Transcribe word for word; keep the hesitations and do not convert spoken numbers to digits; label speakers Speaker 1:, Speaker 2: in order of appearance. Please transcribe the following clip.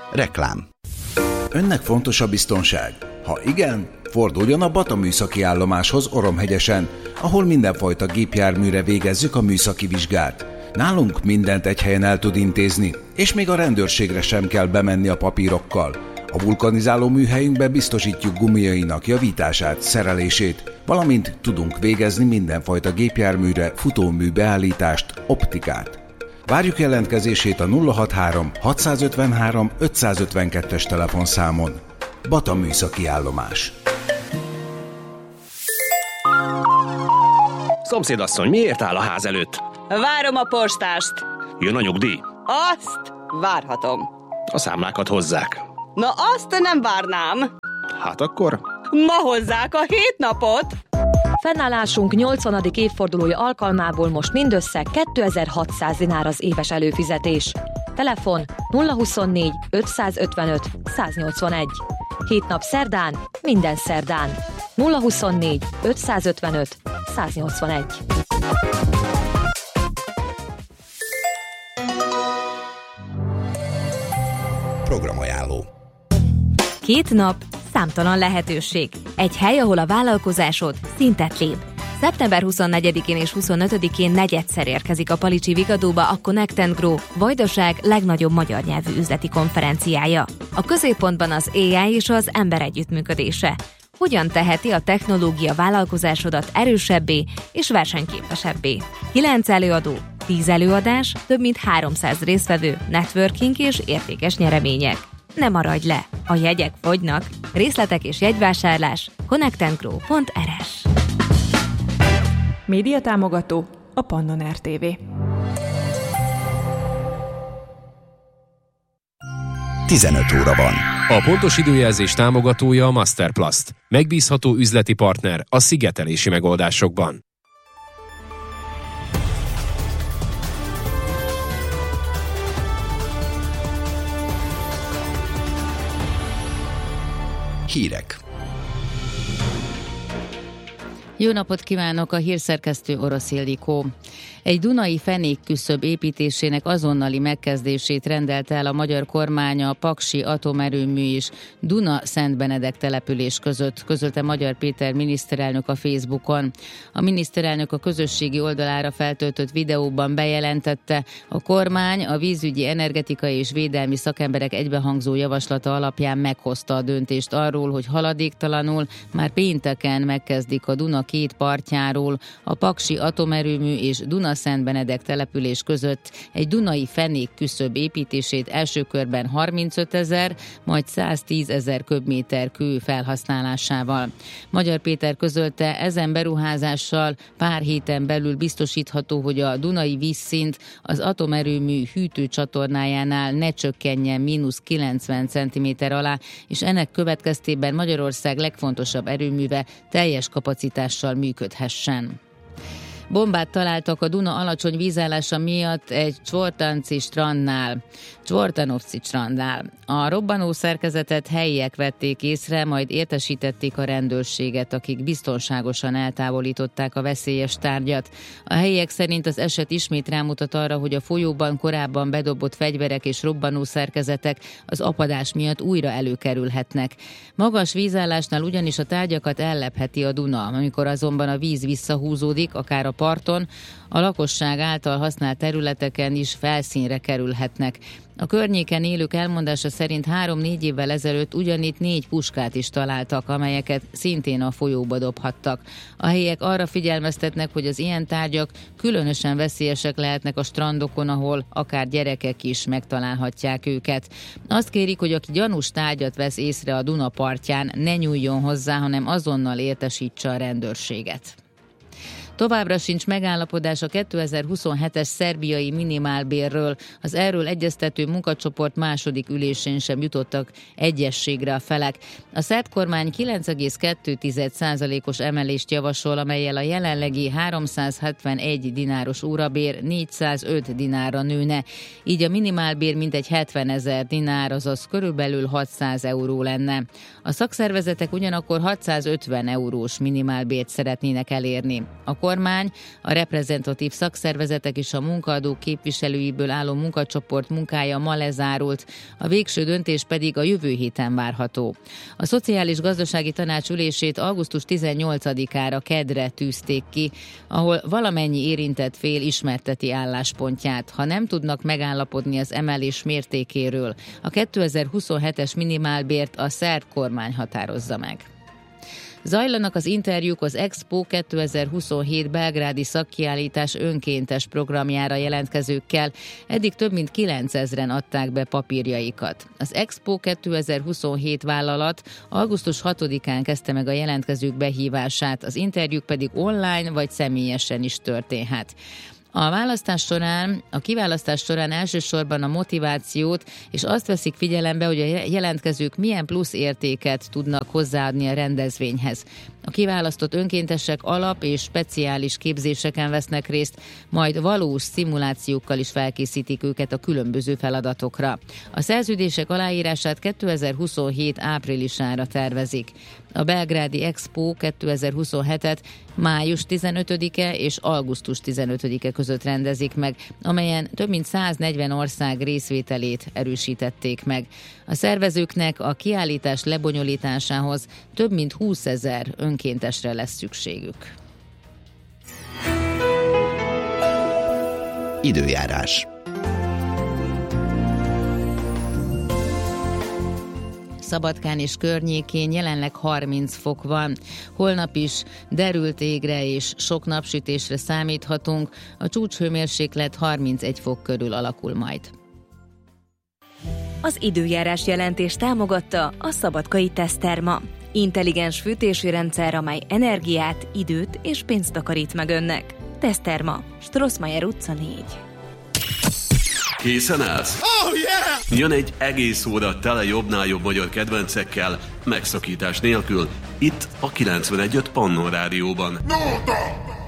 Speaker 1: Reklám. Önnek fontos a biztonság? Ha igen, forduljon a Bata műszaki állomáshoz Oromhegyesen, ahol mindenfajta gépjárműre végezzük a műszaki vizsgát. Nálunk mindent egy helyen el tud intézni, és még a rendőrségre sem kell bemenni a papírokkal. A vulkanizáló műhelyünkbe biztosítjuk gumiainak javítását, szerelését, valamint tudunk végezni mindenfajta gépjárműre futómű beállítást, optikát. Várjuk jelentkezését a nulla hatvanhárom hatszázötvenhárom ötszázötvenkettes telefonszámon. Bata műszaki állomás.
Speaker 2: Szomszédasszony, miért áll a ház előtt?
Speaker 3: Várom a postást.
Speaker 2: Jön a nyugdíj?
Speaker 3: Azt várhatom.
Speaker 2: A számlákat hozzák.
Speaker 3: Na azt nem várnám.
Speaker 2: Hát akkor?
Speaker 3: Ma hozzák a hét napot.
Speaker 4: Fennállásunk nyolcvanadik évfordulója alkalmából most mindössze kétezer-hatszáz dinár az éves előfizetés. Telefon nulla huszonnégy ötszázötvenöt száznyolcvanegy. Hét nap szerdán, minden szerdán. nulla huszonnégy ötszázötvenöt száznyolcvanegy.
Speaker 1: Programajánló.
Speaker 5: Két nap, számtalan lehetőség. Egy hely, ahol a vállalkozásod szintet lép. szeptember huszonnegyedikén és huszonötödikén negyedszer érkezik a Palicsi Vigadóba a Connect and Grow, Vajdaság legnagyobb magyar nyelvű üzleti konferenciája. A középpontban az á i és az ember együttműködése. Hogyan teheti a technológia vállalkozásodat erősebbé és versenyképesebbé? Kilenc előadó, tíz előadás, több mint háromszáz résztvevő, networking és értékes nyeremények. Ne maradj le, a jegyek fogynak. Részletek és jegyvásárlás connectandgrow pont er es.
Speaker 6: Média támogató a Pannon er té vé.
Speaker 1: tizenöt óra van.
Speaker 7: A pontos időjelzés támogatója a Masterplast. Megbízható üzleti partner a szigetelési megoldásokban.
Speaker 1: Hírek.
Speaker 8: Jó napot kívánok, a hírszerkesztő Orosz Ildikó. Egy dunai fenékküszöb építésének azonnali megkezdését rendelte el a magyar kormány a Paksi atomerőmű és Duna-Szentbenedek település között, közölte Magyar Péter miniszterelnök a Facebookon. A miniszterelnök a közösségi oldalára feltöltött videóban bejelentette, a kormány a vízügyi, energetikai és védelmi szakemberek egybehangzó javaslata alapján meghozta a döntést arról, hogy haladéktalanul már pénteken megkezdik a Duna két partjáról a Paksi atomerőmű és Duna-Szentbenedek település között egy dunai fenékküszöb építését első körben harmincötezer, majd száztízezer köbméter kő felhasználásával. Magyar Péter közölte, ezen beruházással pár héten belül biztosítható, hogy a dunai vízszint az atomerőmű hűtőcsatornájánál ne csökkenjen mínusz kilencven centiméter alá, és ennek következtében Magyarország legfontosabb erőműve teljes kapacitással működhessen. Bombát találtak a Duna alacsony vízállása miatt egy csortanci strandnál, Csortanovci strandnál. A robbanó szerkezetet helyiek vették észre, majd értesítették a rendőrséget, akik biztonságosan eltávolították a veszélyes tárgyat. A helyiek szerint az eset ismét rámutat arra, hogy a folyóban korábban bedobott fegyverek és robbanó szerkezetek az apadás miatt újra előkerülhetnek. Magas vízállásnál ugyanis a tárgyakat ellepheti a Duna, amikor azonban a víz visszahúzódik, akár a parton, a lakosság által használt területeken is felszínre kerülhetnek. A környéken élők elmondása szerint három-négy évvel ezelőtt ugyanitt négy puskát is találtak, amelyeket szintén a folyóba dobhattak. A helyiek arra figyelmeztetnek, hogy az ilyen tárgyak különösen veszélyesek lehetnek a strandokon, ahol akár gyerekek is megtalálhatják őket. Azt kérik, hogy aki gyanús tárgyat vesz észre a Duna partján, ne nyúljon hozzá, hanem azonnal értesítse a rendőrséget. Továbbra sincs megállapodás a kétezer-huszonhetes szerbiai minimálbérről. Az erről egyeztető munkacsoport második ülésén sem jutottak egyességre a felek. A szerb kormány kilenc egész kettő százalékos emelést javasol, amellyel a jelenlegi háromszázhetvenegy dináros órabér négyszázöt dinárra nőne. Így a minimálbér mintegy hetvenezer dinár, azaz körülbelül hatszáz euró lenne. A szakszervezetek ugyanakkor hatszázötven eurós minimálbért szeretnének elérni. A kormány, a reprezentatív szakszervezetek és a munkaadók képviselőiből álló munkacsoport munkája ma lezárult, a végső döntés pedig a jövő héten várható. A Szociális Gazdasági Tanács ülését augusztus tizennyolcadikára kedre tűzték ki, ahol valamennyi érintett fél ismerteti álláspontját. Ha nem tudnak megállapodni az emelés mértékéről, a kétezer-huszonhetes minimálbért a szerb kormány határozza meg. Zajlanak az interjúk az Expo kétezer-huszonhét belgrádi szakkiállítás önkéntes programjára jelentkezőkkel, eddig több mint kilencezren adták be papírjaikat. Az Expo kétezer-huszonhét vállalat augusztus hatodikán kezdte meg a jelentkezők behívását, az interjúk pedig online vagy személyesen is történhet. A választás során, a kiválasztás során elsősorban a motivációt és azt veszik figyelembe, hogy a jelentkezők milyen plusz értéket tudnak hozzáadni a rendezvényhez. A kiválasztott önkéntesek alap és speciális képzéseken vesznek részt, majd valós szimulációkkal is felkészítik őket a különböző feladatokra. A szerződések aláírását kétezer-huszonhét áprilisára tervezik. A belgrádi Expo kétezer-huszonhetet május tizenötödike és augusztus tizenötödike között rendezik meg, amelyen több mint száznegyven ország részvételét erősítették meg. A szervezőknek a kiállítás lebonyolításához több mint húszezer önkéntesre lesz szükségük.
Speaker 9: Időjárás.
Speaker 8: Szabadkán és környékén jelenleg harminc fok van. Holnap is derült égre és sok napsütésre számíthatunk, a csúcshőmérséklet harmincegy fok körül alakul majd.
Speaker 4: Az időjárás jelentés támogatta a Szabadkai Teszterma. Intelligens fűtési rendszer, amely energiát, időt és pénzt takarít meg önnek. Teszterma, Strossmayer utca négy.
Speaker 10: Készen állsz? Oh, yeah! Jön egy egész óra tele jobbnál jobb magyar kedvencekkel, megszakítás nélkül, itt a kilencvenegy öt Pannon Rádióban. No,